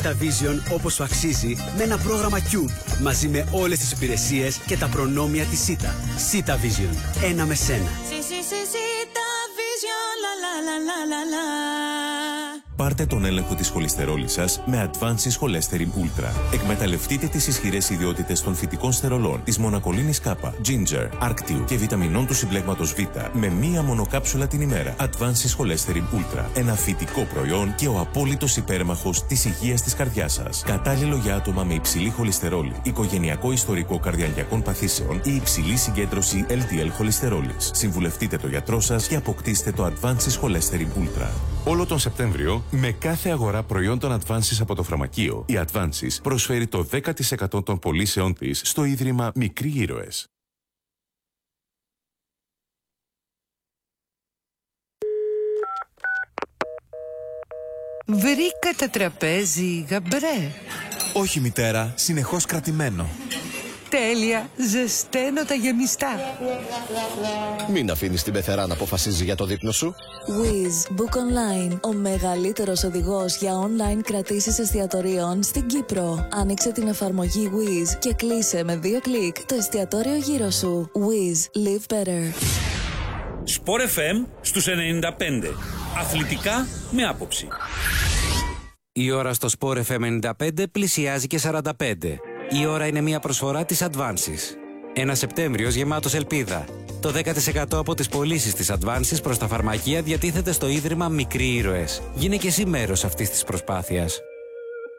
Τα Vision όπως σου αξίζει με ένα πρόγραμμα Cube μαζί με όλες τις υπηρεσίες και τα προνόμια της ΣΥΤΑ. ΣΥΤΑ Vision. Ένα με σένα. ΣΥΤΑ Vision. Πάρτε τον έλεγχο της χολυστερόλης σας με Advances Cholesterol Ultra. Εκμεταλλευτείτε τις ισχυρές ιδιότητες των φυτικών στερολών, της μονακολίνης K, ginger, άρκτιου και βιταμινών του συμπλέγματος Β με μία μονοκάψουλα την ημέρα. Advances Cholesterol Ultra. Ένα φυτικό προϊόν και ο απόλυτος υπέρμαχος της υγείας της καρδιάς σας. Κατάλληλο για άτομα με υψηλή χολυστερόλη, οικογενειακό ιστορικό καρδιαγγειακών παθήσεων ή υψηλή συγκέντρωση LDL χολυστερόλης. Συμβουλευτείτε το γιατρό σας και αποκτήστε το Advances Cholesterol Ultra. Όλο τον Σεπτέμβριο, με κάθε αγορά προϊόντων Advances από το φαρμακείο, η Advances προσφέρει το 10% των πωλήσεών της στο Ίδρυμα Μικροί Ήρωες. Βρήκατε τραπέζι, γαμπρέ? Όχι, μητέρα, συνεχώς κρατημένο. Τέλεια, ζεσταίνω τα γεμιστά. Μην αφήνεις την πεθερά να αποφασίζει για το δείπνο σου. Wizz Book Online, ο μεγαλύτερος οδηγός για online κρατήσεις εστιατορίων στην Κύπρο. Άνοιξε την εφαρμογή Wizz και κλείσε με 2 κλικ το εστιατόριο γύρω σου. Wizz, live better. Sport FM στους 95. Αθλητικά με άποψη. Η ώρα στο Sport FM 95 πλησιάζει και 45. Η ώρα είναι μια προσφορά της Advances. Ένα Σεπτέμβριος γεμάτος ελπίδα. Το 10% από τις πωλήσεις της Advances προς τα φαρμακεία διατίθεται στο Ίδρυμα Μικροί Ήρωες. Γίνε και εσύ μέρος αυτής της προσπάθειας.